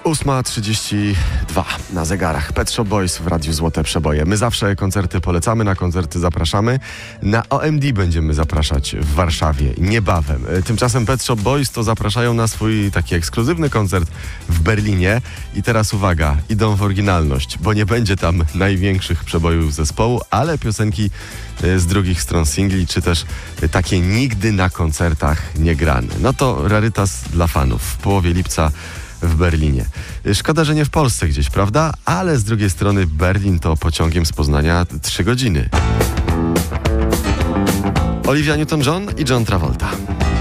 8:32 na zegarach. Pet Shop Boys w Radiu Złote Przeboje. My zawsze koncerty polecamy, na koncerty zapraszamy. Na OMD będziemy zapraszać w Warszawie niebawem. Tymczasem Pet Shop Boys to zapraszają na swój taki ekskluzywny koncert w Berlinie. I teraz uwaga, idą w oryginalność, bo nie będzie tam największych przebojów zespołu, ale piosenki z drugich stron singli, czy też takie nigdy na koncertach nie grane. No to rarytas dla fanów. W połowie lipca w Berlinie. Szkoda, że nie w Polsce gdzieś, prawda? Ale z drugiej strony Berlin to pociągiem z Poznania 3 godziny. Olivia Newton-John i John Travolta.